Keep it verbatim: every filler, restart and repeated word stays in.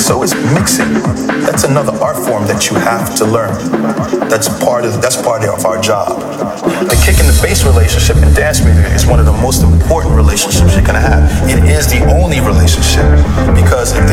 So is mixing. That's another art form that you have to learn. That's part of that's part of our job. The kick and the bass relationship in dance music is one of the most important relationships you're gonna have. It is the only relationship because if